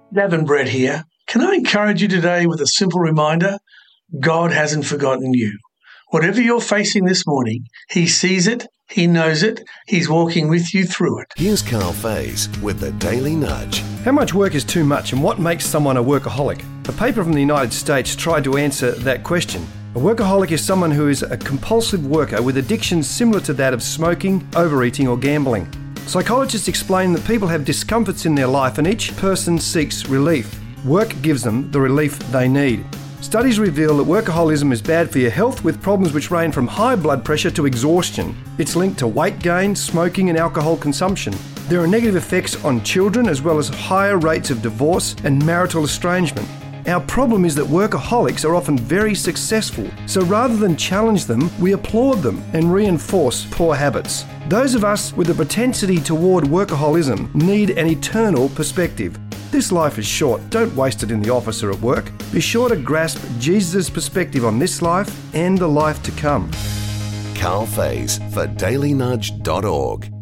Davin Brett here. Can I encourage you today with a simple reminder? God hasn't forgotten you. Whatever you're facing this morning, He sees it, He knows it, He's walking with you through it. Here's Carl Faze with the Daily Nudge. How much work is too much, and what makes someone a workaholic? A paper from the United States tried to answer that question. A workaholic is someone who is a compulsive worker with addictions similar to that of smoking, overeating or gambling. Psychologists explain that people have discomforts in their life and each person seeks relief. Work gives them the relief they need. Studies reveal that workaholism is bad for your health, with problems which range from high blood pressure to exhaustion. It's linked to weight gain, smoking and alcohol consumption. There are negative effects on children as well as higher rates of divorce and marital estrangement. Our problem is that workaholics are often very successful, so rather than challenge them, we applaud them and reinforce poor habits. Those of us with a propensity toward workaholism need an eternal perspective. This life is short, don't waste it in the office or at work. Be sure to grasp Jesus' perspective on this life and the life to come. Carl Faze for dailynudge.org.